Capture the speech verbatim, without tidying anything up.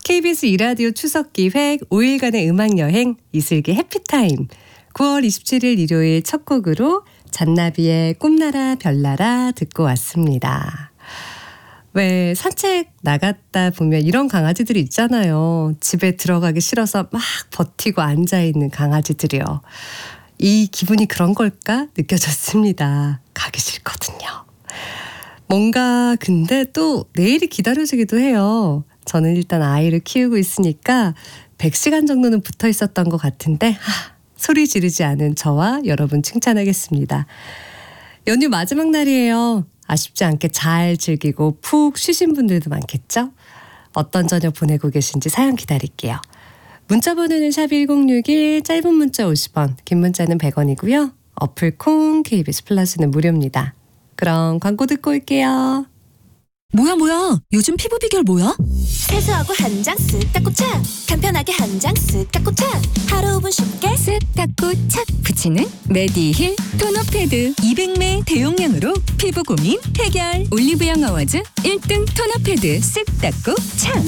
케이비에스 이 라디오 추석기획 오 일간의 음악여행 이슬기 해피타임. 구월 이십칠일 일요일 첫 곡으로 잔나비의 꿈나라 별나라 듣고 왔습니다. 왜 산책 나갔다 보면 이런 강아지들이 있잖아요. 집에 들어가기 싫어서 막 버티고 앉아있는 강아지들이요. 이 기분이 그런 걸까 느껴졌습니다. 가기 싫거든요. 뭔가 근데 또 내일이 기다려지기도 해요. 저는 일단 아이를 키우고 있으니까 백 시간 정도는 붙어 있었던 것 같은데 하, 소리 지르지 않은 저와 여러분 칭찬하겠습니다. 연휴 마지막 날이에요. 아쉽지 않게 잘 즐기고 푹 쉬신 분들도 많겠죠? 어떤 저녁 보내고 계신지 사연 기다릴게요. 문자 번호는 샵 일공육일, 짧은 문자 오십 원, 긴 문자는 백 원이고요. 어플 콩, 케이비에스 플러스는 무료입니다. 그럼 광고 듣고 올게요. 뭐야 뭐야 요즘 피부 비결 뭐야? 세수하고 한 장 쓱 닦고 착, 간편하게 한 장 쓱 닦고 착, 하루 오 분 쉽게 쓱 닦고 착 붙이는 메디힐 토너 패드 이백 매 대용량으로 피부 고민 해결. 올리브영 어워즈 일 등 토너 패드 쓱 닦고 착.